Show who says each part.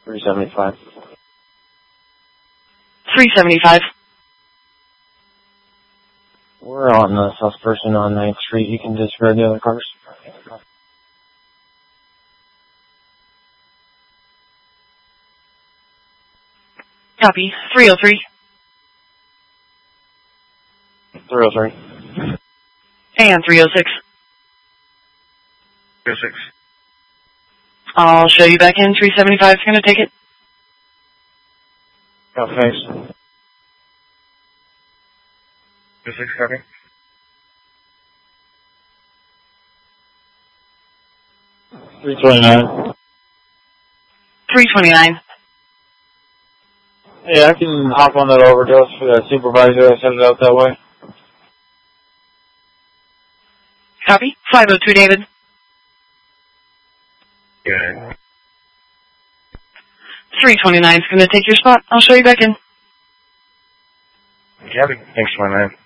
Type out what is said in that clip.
Speaker 1: 375.
Speaker 2: 375.
Speaker 1: We're on the South Person on 9th Street. You can disregard the other cars.
Speaker 2: Copy. 303.
Speaker 1: 303.
Speaker 2: And 306.
Speaker 3: 306.
Speaker 2: I'll show you back in. 375 is going to take it.
Speaker 1: Oh, thanks.
Speaker 3: 306, copy.
Speaker 1: $329.
Speaker 2: 329.
Speaker 1: Hey, I can hop on that overdose for that supervisor. I sent it out that way.
Speaker 2: Copy. 502, David.
Speaker 3: Yeah.
Speaker 2: 329 is going to take your spot. I'll show you back in.
Speaker 3: Copy. Thanks, my man.